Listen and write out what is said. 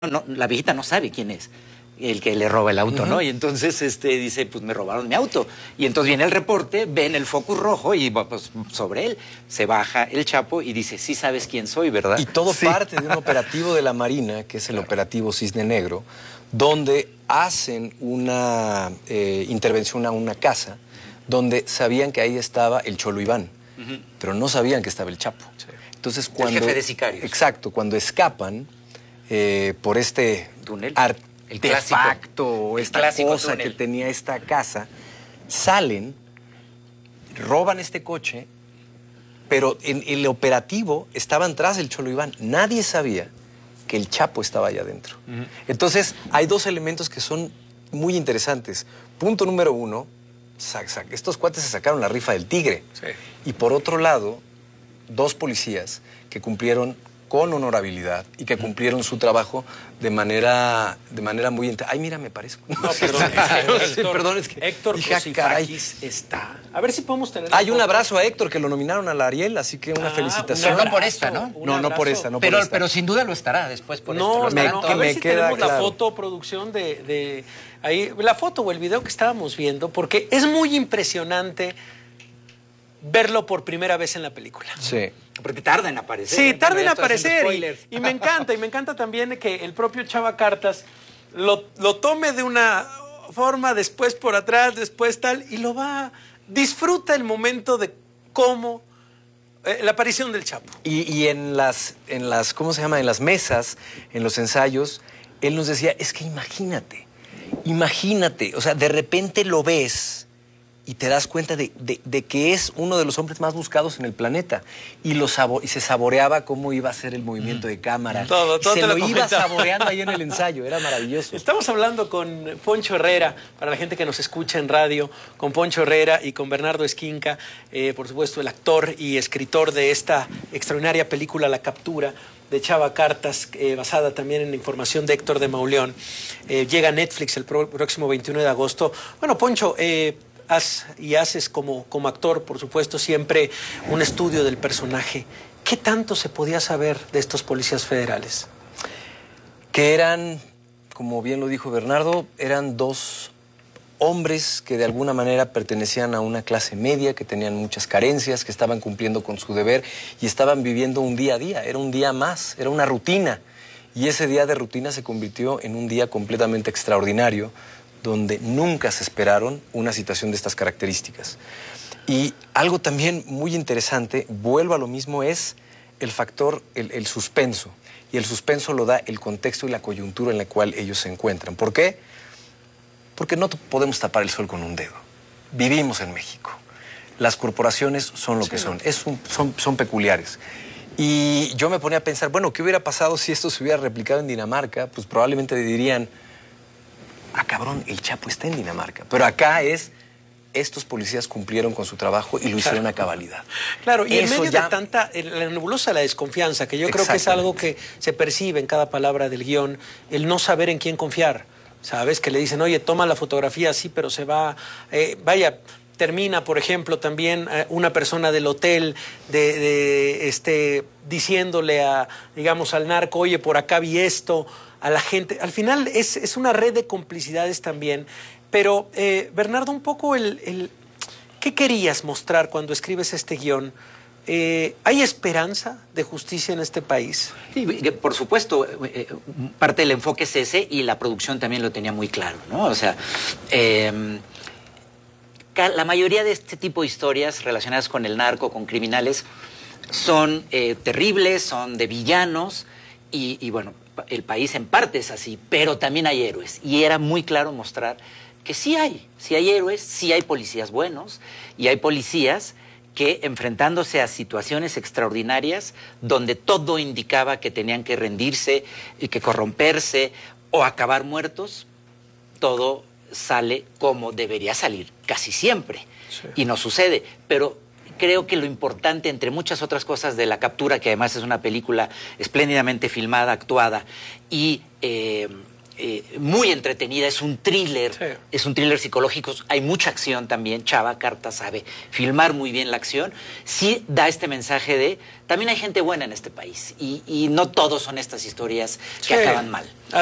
no, la viejita no sabe quién es el que le roba el auto, ¿no? Y entonces dice, pues me robaron mi auto. Y entonces viene el reporte, ven el focus rojo y pues sobre él se baja el Chapo y dice, sí sabes quién soy, ¿verdad? Y todo parte de un operativo de la Marina, que es el operativo Cisne Negro, donde hacen una intervención a una casa, donde sabían que ahí estaba el Cholo Iván, pero no sabían que estaba el Chapo. Sí. Entonces, cuando, el jefe de sicarios. Exacto, cuando escapan por este túnel, artefacto o esta cosa túnel que tenía esta casa, salen, roban este coche, pero en el operativo estaban tras el Cholo Iván. Nadie sabía que el Chapo estaba allá adentro. Entonces, hay dos elementos que son muy interesantes. Punto número uno, estos cuates se sacaron la rifa del tigre. Sí. Y por otro lado, dos policías que cumplieron con honorabilidad y que cumplieron su trabajo de manera muy... Ay, mira, me parezco. No, perdón, perdón, es que... Héctor Cosifakis está. A ver si podemos tener... Hay un abrazo a Héctor, que lo nominaron a la Ariel, así que una felicitación. Pero no por esta, ¿no? No por esta, no por esta. Pero sin duda lo estará después por No, esto. no, a ver si tenemos la foto, producción de ahí, la foto o el video que estábamos viendo, porque es muy impresionante verlo por primera vez en la película. Sí. Porque tarda en aparecer. Sí, tarda en aparecer. Spoilers. Y me encanta también que el propio Chava Cartas lo tome de una forma, después por atrás, después tal, y disfruta el momento de cómo, la aparición del Chapo. Y en las, ¿cómo se llama? En las mesas, en los ensayos, él nos decía, es que imagínate, o sea, de repente lo ves y te das cuenta de que es uno de los hombres más buscados en el planeta. Y se saboreaba cómo iba a ser el movimiento de cámara. Todo se lo iba saboreando ahí en el ensayo, era maravilloso. Estamos hablando con Poncho Herrera, para la gente que nos escucha en radio, con Poncho Herrera y con Bernardo Esquinca, por supuesto el actor y escritor de esta extraordinaria película La Captura, de Chava Cartas, basada también en la información de Héctor de Mauleón. Llega a Netflix el próximo 21 de agosto. Bueno, Poncho, haces como actor, por supuesto, siempre un estudio del personaje. ¿Qué tanto se podía saber de estos policías federales? Que eran, como bien lo dijo Bernardo, eran dos hombres que de alguna manera pertenecían a una clase media, que tenían muchas carencias, que estaban cumpliendo con su deber y estaban viviendo un día a día. Era un día más, era una rutina. Y ese día de rutina se convirtió en un día completamente extraordinario, donde nunca se esperaron una situación de estas características. Y algo también muy interesante, vuelvo a lo mismo, es el factor, el suspenso. Y el suspenso lo da el contexto y la coyuntura en la cual ellos se encuentran. ¿Por qué? Porque no podemos tapar el sol con un dedo. Vivimos en México. Las corporaciones son lo que son. Son peculiares. Y yo me ponía a pensar, bueno, ¿qué hubiera pasado si esto se hubiera replicado en Dinamarca? Pues probablemente dirían, cabrón, el Chapo está en Dinamarca. Pero acá estos policías cumplieron con su trabajo y lo hicieron a cabalidad. Claro, y en medio de tanta, la nebulosa de la desconfianza, que yo creo que es algo que se percibe en cada palabra del guión, el no saber en quién confiar. ¿Sabes? Que le dicen, oye, toma la fotografía, sí, pero se va, termina, por ejemplo, también una persona del hotel diciéndole digamos, al narco, oye, por acá vi esto, a la gente. Al final es una red de complicidades también. Pero, Bernardo, un poco ¿qué querías mostrar cuando escribes este guión? ¿Hay esperanza de justicia en este país? Sí, por supuesto, parte del enfoque es ese y la producción también lo tenía muy claro, ¿no? O sea, la mayoría de este tipo de historias relacionadas con el narco, con criminales, son terribles, son de villanos y bueno, el país en parte es así, pero también hay héroes. Y era muy claro mostrar que sí hay héroes, sí hay policías buenos y hay policías que enfrentándose a situaciones extraordinarias donde todo indicaba que tenían que rendirse y que corromperse o acabar muertos, todo sale como debería salir, casi siempre. Sí. Y no sucede, pero creo que lo importante, entre muchas otras cosas de La Captura, que además es una película espléndidamente filmada, actuada, y muy entretenida, es un thriller, Sí. es un thriller psicológico, hay mucha acción también. Chava Carta sabe filmar muy bien la acción. Sí da este mensaje de, también hay gente buena en este país y no todos son estas historias que Sí. acaban mal.